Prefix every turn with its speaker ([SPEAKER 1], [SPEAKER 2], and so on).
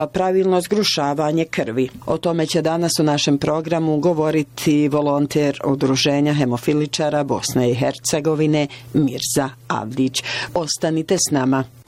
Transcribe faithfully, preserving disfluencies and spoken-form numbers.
[SPEAKER 1] pravilno zgrušavanje krvi. O tome će danas u našem programu govoriti volonter Udruženja hemofiličara Bosne i Hercegovine Mirza Avdić. Ostanite s nama.